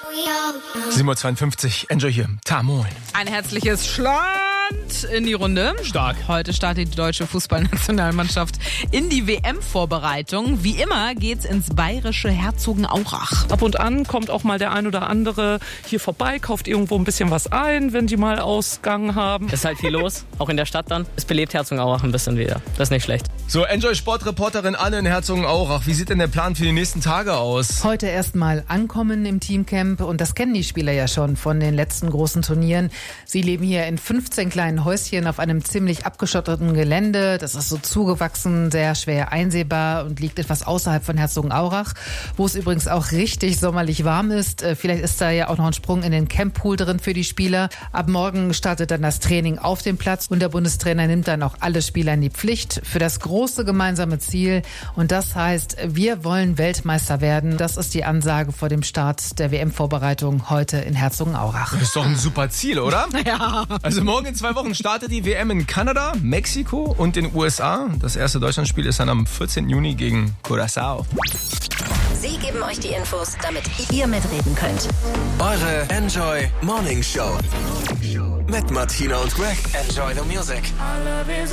7:52 Uhr, Enjoy hier. Moin. Ein herzliches Schland in die Runde. Stark. Heute startet die deutsche Fußballnationalmannschaft in die WM-Vorbereitung. Wie immer geht's ins bayerische Herzogenaurach. Ab und an kommt auch mal der ein oder andere hier vorbei, kauft irgendwo ein bisschen was ein, wenn die mal Ausgang haben. Ist halt viel los, auch in der Stadt dann. Es belebt Herzogenaurach ein bisschen wieder. Das ist nicht schlecht. So, Enjoy Sportreporterin Anne in Herzogenaurach. Wie sieht denn der Plan für die nächsten Tage aus? Heute erstmal ankommen im Teamcamp und das kennen die Spieler ja schon von den letzten großen Turnieren. Sie leben hier in 15 kleinen Häuschen auf einem ziemlich abgeschotteten Gelände. Das ist so zugewachsen, sehr schwer einsehbar und liegt etwas außerhalb von Herzogenaurach, wo es übrigens auch richtig sommerlich warm ist. Vielleicht ist da ja auch noch ein Sprung in den Camppool drin für die Spieler. Ab morgen startet dann das Training auf dem Platz und der Bundestrainer nimmt dann auch alle Spieler in die Pflicht für das große gemeinsame Ziel. Und das heißt, wir wollen Weltmeister werden. Das ist die Ansage vor dem Start der WM-Vorbereitung heute in Herzogenaurach. Das ist doch ein super Ziel, oder? Ja. Also morgen in 2 Wochen startet die WM in Kanada, Mexiko und den USA. Das erste Deutschlandspiel ist dann am 14. Juni gegen Curaçao. Sie geben euch die Infos, damit ihr mitreden könnt. Eure Enjoy Morning Show. Mit Martina und Greg. Enjoy the music.